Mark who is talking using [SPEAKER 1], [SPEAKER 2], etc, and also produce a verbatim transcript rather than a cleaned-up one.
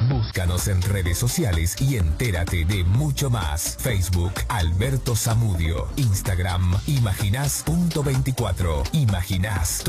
[SPEAKER 1] Búscanos en redes sociales y entérate de mucho más. Facebook, Alberto Zamudio. Instagram, imaginás punto veinticuatro. Imaginás tu